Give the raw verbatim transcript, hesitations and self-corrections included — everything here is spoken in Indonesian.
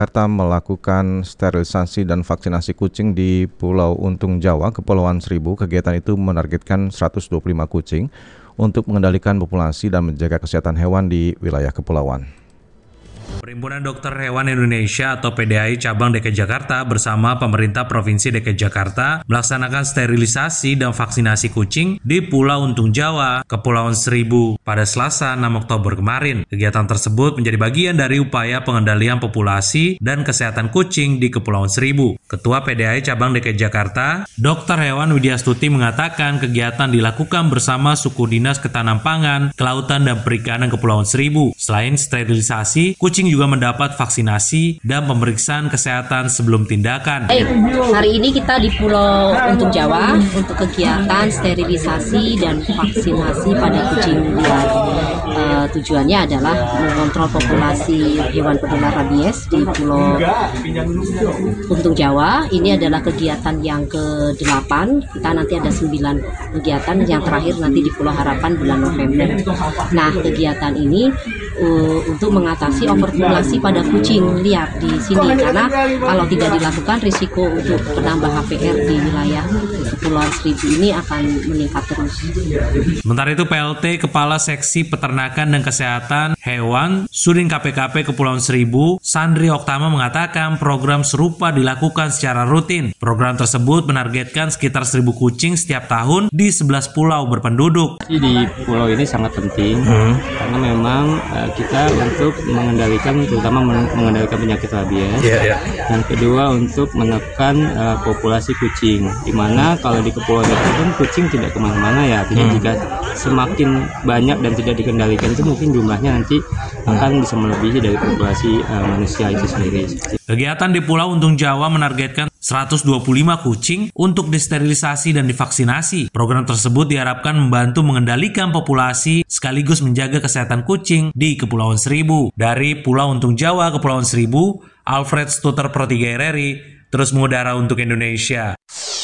Jakarta melakukan sterilisasi dan vaksinasi kucing di Pulau Untung Jawa, Kepulauan Seribu. Kegiatan itu menargetkan seratus dua puluh lima kucing untuk mengendalikan populasi dan menjaga kesehatan hewan di wilayah kepulauan. Perhimpunan Dokter Hewan Indonesia atau P D A I Cabang D K I Jakarta bersama pemerintah Provinsi D K I Jakarta melaksanakan sterilisasi dan vaksinasi kucing di Pulau Untung Jawa, Kepulauan Seribu pada Selasa enam Oktober kemarin. Kegiatan tersebut menjadi bagian dari upaya pengendalian populasi dan kesehatan kucing di Kepulauan Seribu. Ketua P D A I Cabang D K I Jakarta, Dokter Hewan Widya Stuti mengatakan kegiatan dilakukan bersama Suku Dinas Ketahanan Pangan, Kelautan dan Perikanan Kepulauan Seribu. Selain sterilisasi, kucing juga mendapat vaksinasi dan pemeriksaan kesehatan sebelum tindakan. Hey, hari ini kita di Pulau Untung Jawa untuk kegiatan sterilisasi dan vaksinasi pada kucing liar. Uh, tujuannya adalah mengontrol populasi hewan penular rabies di Pulau Untung Jawa. Ini adalah kegiatan yang ke delapan. Kita nanti ada sembilan kegiatan, yang terakhir nanti di Pulau Harapan bulan November. Nah, kegiatan ini uh, untuk mengatasi overpopulasi pada kucing liar di sini, karena kalau tidak dilakukan risiko untuk penambah H P R di wilayah Kepulauan Seribu ini akan meningkat terus. Sementara itu P L T Kepala Seksi Peternakan dan Kesehatan Hewan Sudin K P K P Kepulauan Seribu, Sandri Oktama mengatakan program serupa dilakukan secara rutin. Program tersebut menargetkan sekitar seribu kucing setiap tahun di sebelas pulau berpenduduk. Di pulau ini sangat penting hmm. karena memang uh, kita untuk mengendalikan, terutama mengendalikan penyakit rabies, yeah, yeah. dan kedua untuk menekan uh, populasi kucing, dimana kalau di kepulauan itu kan kucing tidak kemana-mana ya, artinya hmm. jika semakin banyak dan tidak dikendalikan itu mungkin jumlahnya nanti akan bisa melebihi dari populasi uh, manusia itu sendiri. Kegiatan di Pulau Untung Jawa menargetkan seratus dua puluh lima kucing untuk disterilisasi dan divaksinasi. Program tersebut diharapkan membantu mengendalikan populasi sekaligus menjaga kesehatan kucing di Kepulauan Seribu. Dari Pulau Untung Jawa, Kepulauan Seribu, Alfred Stuter Pro tiga R R I terus mengudara untuk Indonesia.